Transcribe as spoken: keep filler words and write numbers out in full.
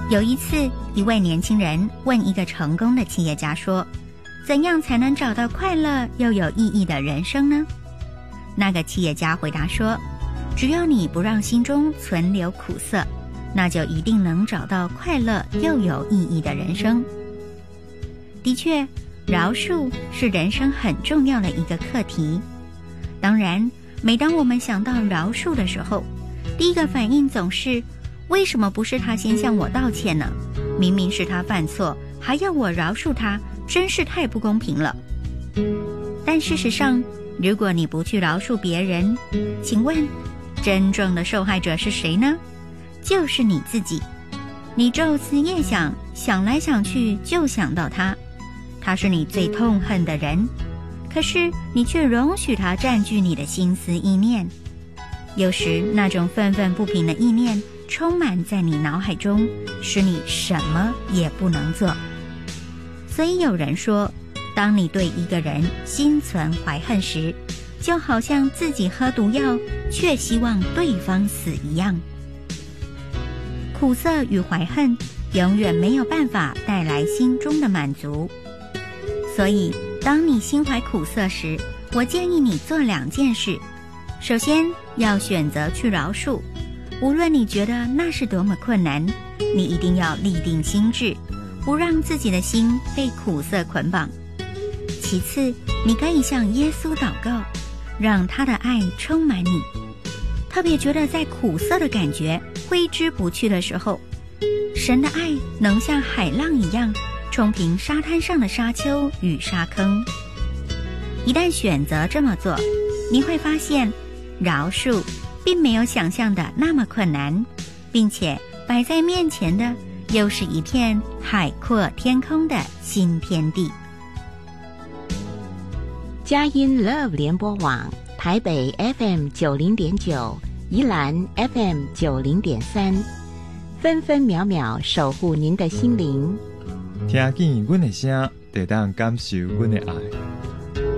有一次，一位年轻人问一个成功的企业家说，怎样才能找到快乐又有意义的人生呢？那个企业家回答说，只要你不让心中存留苦涩，那就一定能找到快乐又有意义的人生。的确，饶恕是人生很重要的一个课题。当然，每当我们想到饶恕的时候，第一个反应总是，为什么不是他先向我道歉呢？明明是他犯错，还要我饶恕他，真是太不公平了。但事实上，如果你不去饶恕别人，请问真正的受害者是谁呢？就是你自己。你昼思夜想，想来想去就想到他，他是你最痛恨的人，可是你却容许他占据你的心思意念。有时那种愤愤不平的意念充满在你脑海中，使你什么也不能做。所以有人说，当你对一个人心存怀恨时，就好像自己喝毒药，却希望对方死一样。苦涩与怀恨永远没有办法带来心中的满足。所以当你心怀苦涩时，我建议你做两件事。首先，要选择去饶恕，无论你觉得那是多么困难，你一定要立定心志，不让自己的心被苦涩捆绑。其次，你可以向耶稣祷告，让他的爱充满你。特别觉得在苦涩的感觉挥之不去的时候，神的爱能像海浪一样冲平沙滩上的沙丘与沙坑。一旦选择这么做，你会发现饶恕并没有想象的那么困难，并且摆在面前的又是一片海阔天空的新天地。 佳音 Love 联播网台北 F M 九零点九，宜兰 F M 九零点三，分分秒秒守护您的心灵。 听见阮的声，就当感受阮的爱。